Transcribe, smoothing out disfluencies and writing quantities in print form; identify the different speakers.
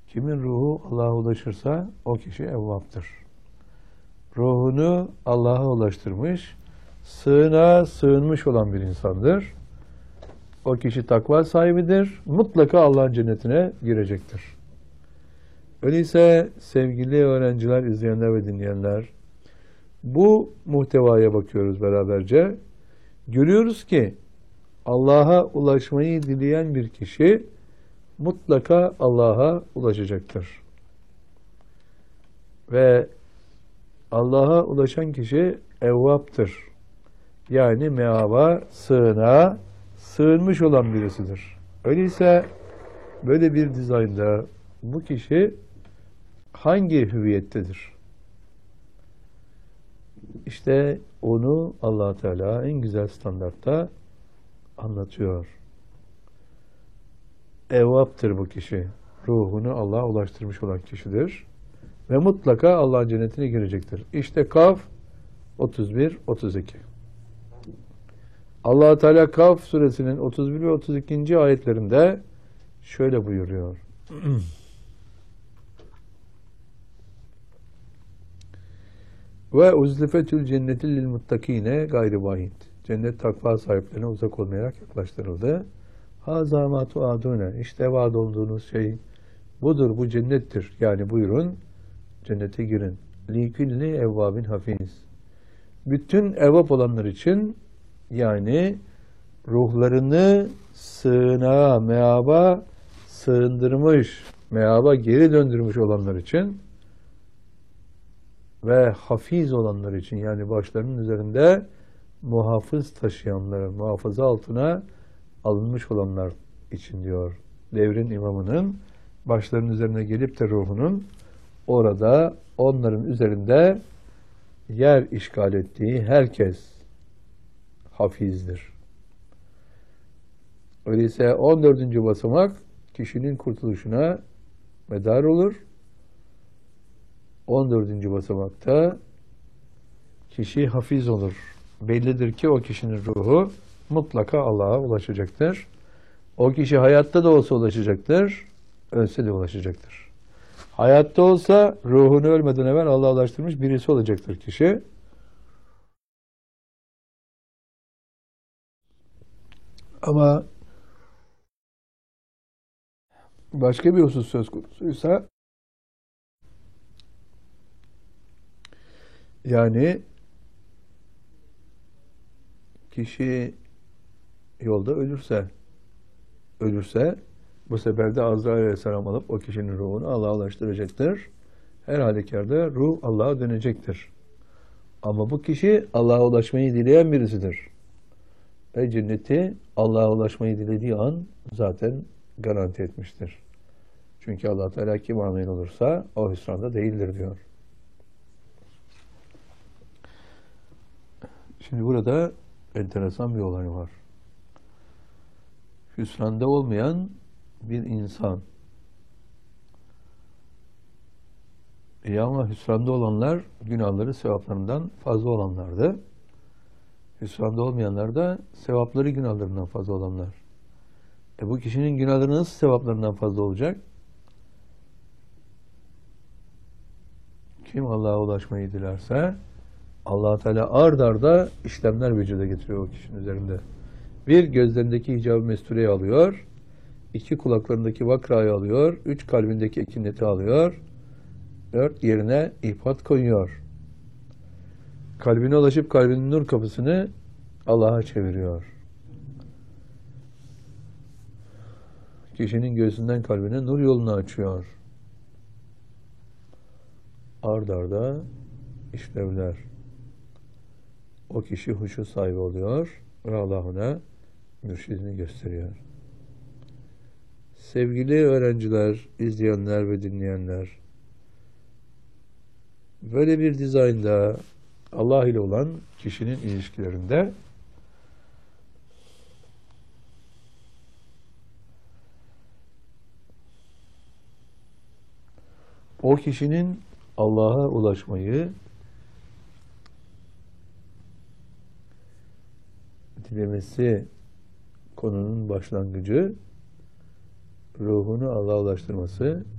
Speaker 1: Kimin ruhu Allah'a ulaşırsa o kişi evvaptır. Ruhunu Allah'a ulaştırmış, sığınağa sığınmış olan bir insandır. O kişi takva sahibidir. Mutlaka Allah'ın cennetine girecektir. Öyleyse sevgili öğrenciler, izleyenler ve dinleyenler, bu muhtevaya bakıyoruz beraberce. Görüyoruz ki Allah'a ulaşmayı dileyen bir kişi mutlaka Allah'a ulaşacaktır. Ve Allah'a ulaşan kişi evvaptır. Yani meaba, sığınağa sığınmış olan birisidir. Öyleyse böyle bir dizaynda bu kişi hangi hüviyettedir? İşte onu Allah Teala en güzel standartta anlatıyor. Evvaptır bu kişi. Ruhunu Allah'a ulaştırmış olan kişidir. Ve mutlaka Allah'ın cennetine girecektir. İşte Kaf 31-32. Allah Teala Kaf suresinin 31 ve 32. ayetlerinde şöyle buyuruyor. Ve uzlifetül cenneti lil muttakine gayri vahid. Cennet takva sahiplerine uzak olmayarak yaklaştırıldı. Haza ma tuadune. İşte vaad olduğunuz şey budur, bu cennettir. Yani buyurun, cennete girin. Li külli evvabin hafiz. Bütün evvab olanlar için, yani ruhlarını sığınağa, meaba sığındırmış, meaba geri döndürmüş olanlar için ve hafiz olanlar için, yani başlarının üzerinde muhafız taşıyanlar, muhafaza altına alınmış olanlar için diyor. Devrin imamının başlarının üzerine gelip de ruhunun orada onların üzerinde yer işgal ettiği herkes hafizdir. Öyleyse 14. basamak kişinin kurtuluşuna medar olur. 14. basamakta kişi hafiz olur. Bellidir ki o kişinin ruhu mutlaka Allah'a ulaşacaktır. O kişi hayatta da olsa ulaşacaktır, ölse de ulaşacaktır. Hayatta olsa ruhunu ölmeden evvel Allah'a ulaştırmış birisi olacaktır kişi. Ama başka bir husus söz konusuysa, yani kişi yolda ölürse bu sefer de Azrail Aleyhisselam alıp o kişinin ruhunu Allah'a ulaştıracaktır. Her halükarda ruh Allah'a dönecektir. Ama bu kişi Allah'a ulaşmayı dileyen birisidir. Ve cenneti Allah'a ulaşmayı dilediği an zaten garanti etmiştir. Çünkü Allah Teala kim amel olursa o hüsranda değildir diyor. Şimdi burada enteresan bir olay var. Hüsranda olmayan bir insan. Ama hüsranda olanlar günahları sevaplarından fazla olanlardı. Hüsranda olmayanlar da sevapları günahlarından fazla olanlar. Bu kişinin günahları nasıl sevaplarından fazla olacak? Kim Allah'a ulaşmayı dilerse Allah Teala ard arda işlemler vücuda getiriyor o kişinin üzerinde. Bir, gözlerindeki hicab-ı mestureyi alıyor. 2, kulaklarındaki vakrayı alıyor. 3, kalbindeki ekineti alıyor. 4, yerine ihpat koyuyor. Kalbine ulaşıp kalbinin nur kapısını Allah'a çeviriyor. Kişinin göğsünden kalbine nur yolunu açıyor. Ard arda işlevler. O kişi huşu sahibi oluyor ve Allah ona mürşidini gösteriyor. Sevgili öğrenciler, izleyenler ve dinleyenler, böyle bir dizaynda Allah ile olan kişinin ilişkilerinde o kişinin Allah'a ulaşmayı dilemesi konunun başlangıcı, ruhunu Allah'a ulaştırması,